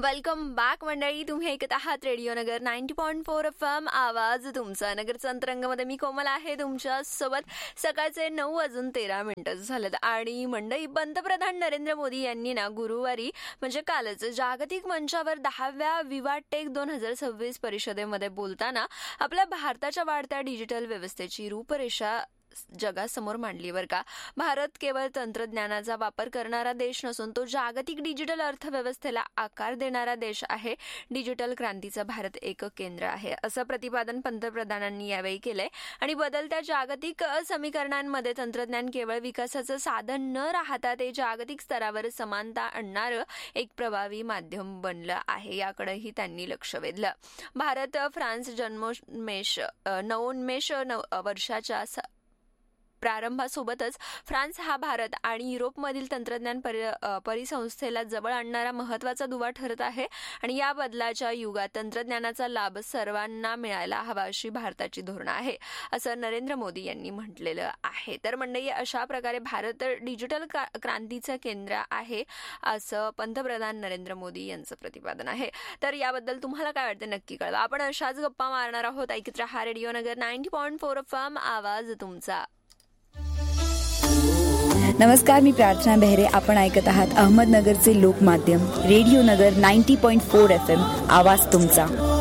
Welcome back मंडळी. तुम्ही ऐकत आहात रेडिओ नगर 90.4 FM. आवाज तुमचा. नगरचा अंतरंगामध्ये मी कोमल आहे तुमच्या सोबत. सकाळचे 9:13 झालेत आणि मंडळी, पंतप्रधान नरेंद्र मोदी यांनी ना गुरुवारी म्हणजे कालच जागतिक मंचावर 10व्या विवा टेक 2026 परिषदेमध्ये बोलताना आपल्या भारताच्या वाढत्या डिजिटल व्यवस्थेची रूपरेषा जगासमोर मांडली. बरं का, भारत केवळ तंत्रज्ञानाचा वापर करणारा देश नसून तो जागतिक डिजिटल अर्थव्यवस्थेला आकार देणारा देश आहे. डिजिटल क्रांतीचा भारत एक केंद्र आहे, असं प्रतिपादन पंतप्रधानांनी यावेळी केलंय. आणि बदलत्या जागतिक समीकरणांमध्ये तंत्रज्ञान केवळ विकासाचं साधन न राहता ते जागतिक स्तरावर समानता आणणारं एक प्रभावी माध्यम बनलं आहे, याकडेही त्यांनी लक्ष वेधलं. भारत फ्रान्स नवोन्मेष वर्षाच्या प्रारंभासोबतच फ्रान्स हा भारत आणि युरोपमधील तंत्रज्ञान परिसंस्थेला जवळ आणणारा महत्वाचा दुवा ठरत आहे. आणि या बदलाच्या युगात तंत्रज्ञानाचा लाभ सर्वांना मिळायला हवा अशी भारताची धोरणं आहे, असं नरेंद्र मोदी यांनी म्हटलेलं आहे. तर मंडळी, अशा प्रकारे भारत डिजिटल क्रांतीचं केंद्र आहे असं पंतप्रधान नरेंद्र मोदी यांचं प्रतिपादन आहे. तर याबद्दल तुम्हाला काय वाटतं नक्की कळवा. आपण अशाच गप्पा मारणार आहोत. ऐकत रहा रेडिओ नगर 90.4 FM. आवाज तुमचा. नमस्कार, मी प्रार्थना बेहरे. आपण ऐकत आहात अहमदनगरचे लोकमाध्यम रेडिओ नगर 90.4 FM. आवाज तुमचा.